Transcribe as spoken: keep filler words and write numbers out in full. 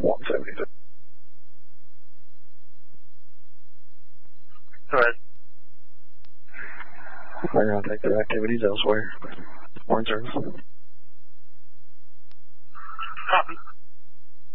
one seventy-three. Go ahead. They're going to take their activities elsewhere. Foreign service. Copy.